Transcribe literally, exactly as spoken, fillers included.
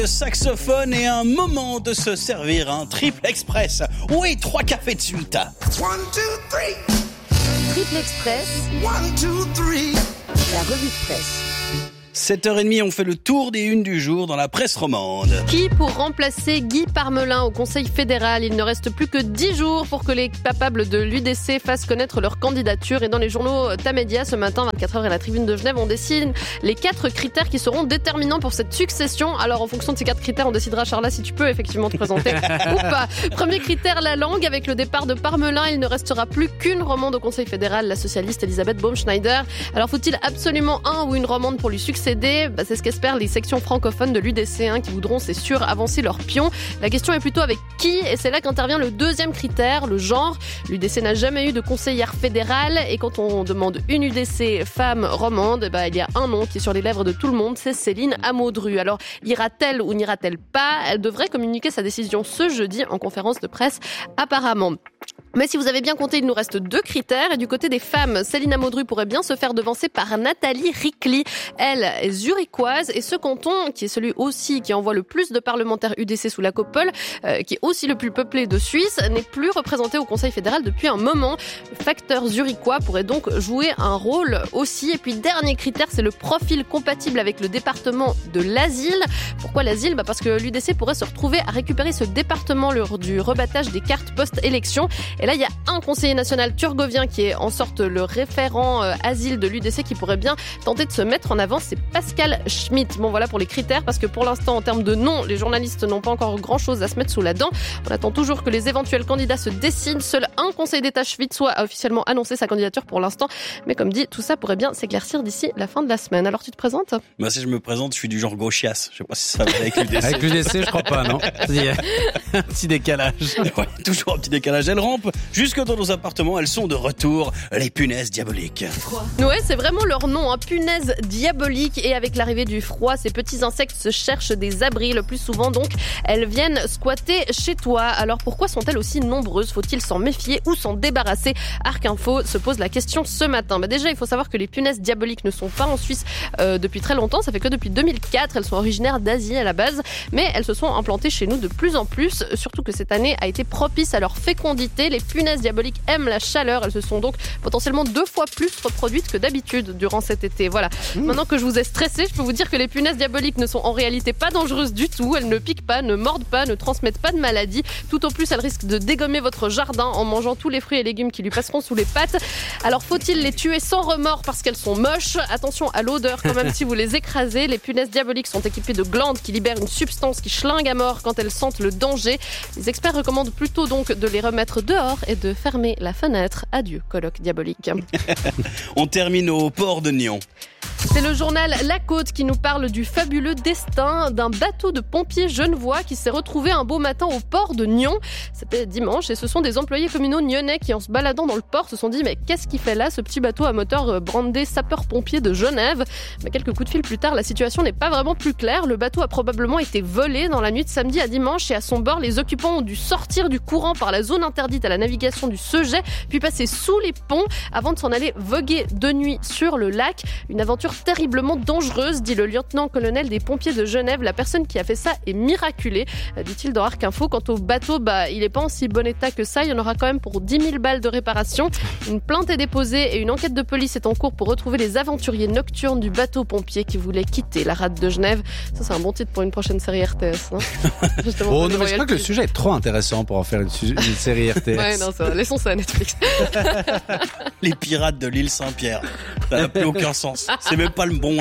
Saxophone et un moment de se servir un triple express. Oui, trois cafés de suite. One, two, three. Triple Express. One, two, three. La revue de presse. sept heures trente, on fait le tour des unes du jour dans la presse romande. Qui pour remplacer Guy Parmelin au Conseil fédéral? Il ne reste plus que dix jours pour que les capables de l'U D C fassent connaître leur candidature. Et dans les journaux Tamedia, ce matin, vingt-quatre heures et la Tribune de Genève, on dessine les quatre critères qui seront déterminants pour cette succession. Alors, en fonction de ces quatre critères, on décidera, Charla, si tu peux effectivement te présenter ou pas. Premier critère, la langue. Avec le départ de Parmelin, il ne restera plus qu'une romande au Conseil fédéral, la socialiste Elisabeth Baumschneider. Alors, faut-il absolument un ou une romande pour lui succéder? Bah, c'est ce qu'espèrent les sections francophones de l'U D C, hein, qui voudront, c'est sûr, avancer leur pion. La question est plutôt avec qui, et c'est là qu'intervient le deuxième critère, le genre. L'U D C n'a jamais eu de conseillère fédérale, et quand on demande une U D C femme romande, bah, il y a un nom qui est sur les lèvres de tout le monde, c'est Céline Amauldru. Alors, ira-t-elle ou n'ira-t-elle pas? Elle devrait communiquer sa décision ce jeudi en conférence de presse, apparemment. Mais si vous avez bien compté, il nous reste deux critères. Et du côté des femmes, Céline Amauldru pourrait bien se faire devancer par Nathalie Ricli. Elle est zurichoise et ce canton, qui est celui aussi qui envoie le plus de parlementaires U D C sous la coupole, euh, qui est aussi le plus peuplé de Suisse, n'est plus représenté au Conseil fédéral depuis un moment. Le facteur zurichois pourrait donc jouer un rôle aussi. Et puis dernier critère, c'est le profil compatible avec le département de l'asile. Pourquoi l'asile? Bah parce que l'U D C pourrait se retrouver à récupérer ce département lors du rebattage des cartes post-élection. Et là, il y a un conseiller national turgovien qui est en sorte le référent euh, asile de l'U D C qui pourrait bien tenter de se mettre en avant, c'est Pascal Schmitt. Bon, voilà pour les critères, parce que pour l'instant, en termes de nom, les journalistes n'ont pas encore grand-chose à se mettre sous la dent. On attend toujours que les éventuels candidats se décident. Seul un conseil d'État Schmitt soit a officiellement annoncé sa candidature pour l'instant. Mais comme dit, tout ça pourrait bien s'éclaircir d'ici la fin de la semaine. Alors, tu te présentes? Bah, si je me présente, je suis du genre gauchias. Je sais pas si ça va avec l'U D C. Avec l'U D C, je crois pas, non? Un petit décalage. Ouais, toujours un petit décalage. Elles rampent jusque dans nos appartements. Elles sont de retour. Les punaises diaboliques. Ouais, c'est vraiment leur nom, hein, punaises diaboliques. Et avec l'arrivée du froid, ces petits insectes se cherchent des abris. Le plus souvent, donc, elles viennent squatter chez toi. Alors, pourquoi sont-elles aussi nombreuses? Faut-il s'en méfier ou s'en débarrasser? Arc Info se pose la question ce matin. Bah déjà, il faut savoir que les punaises diaboliques ne sont pas en Suisse euh, depuis très longtemps. Ça fait que depuis deux mille quatre. Elles sont originaires d'Asie à la base. Mais elles se sont implantées chez nous de plus en plus. Surtout que cette année a été propice à leur fécondité. Les punaises diaboliques aiment la chaleur. Elles se sont donc potentiellement deux fois plus reproduites que d'habitude durant cet été. Voilà. Mmh. Maintenant que je vous ai stressé, je peux vous dire que les punaises diaboliques ne sont en réalité pas dangereuses du tout. Elles ne piquent pas, ne mordent pas, ne transmettent pas de maladies. Tout au plus, elles risquent de dégommer votre jardin en mangeant tous les fruits et légumes qui lui passeront sous les pattes. Alors, faut-il les tuer sans remords parce qu'elles sont moches? Attention à l'odeur quand même si vous les écrasez. Les punaises diaboliques sont équipées de glandes qui libèrent une substance qui schlingue à mort quand elles sentent le danger. Les experts recommandent plutôt donc de les remettre dehors et de fermer la fenêtre. Adieu, colloque diabolique. On termine au port de Nyon. C'est le journal La Côte qui nous parle du fabuleux destin d'un bateau de pompiers genevois qui s'est retrouvé un beau matin au port de Nyon. C'était dimanche et ce sont des employés communaux nyonnais qui, en se baladant dans le port, se sont dit « Mais qu'est-ce qu'il fait là, ce petit bateau à moteur brandé sapeur-pompier de Genève ?» Mais quelques coups de fil plus tard, la situation n'est pas vraiment plus claire. Le bateau a probablement été volé dans la nuit de samedi à dimanche et à son bord, les occupants ont dû sortir du courant par la zone interdite à la navigation du Seget, puis passer sous les ponts avant de s'en aller voguer de nuit sur le lac. Une aventure terriblement dangereuse, dit le lieutenant-colonel des pompiers de Genève. La personne qui a fait ça est miraculée, dit-il dans Arc Info. Quant au bateau, bah, il est pas en si bon état que ça. Il y en aura quand même pour dix mille balles de réparation. Une plainte est déposée et une enquête de police est en cours pour retrouver les aventuriers nocturnes du bateau pompier qui voulaient quitter la rade de Genève. Ça, c'est un bon titre pour une prochaine série R T S. Hein. Oh non, mais je crois que le sujet est trop intéressant pour en faire une, su- une série R T S. Ouais, non, ça va. Laissons ça à Netflix. Les pirates de l'île Saint-Pierre. Ça n'a plus aucun sens. C'est même pas le bon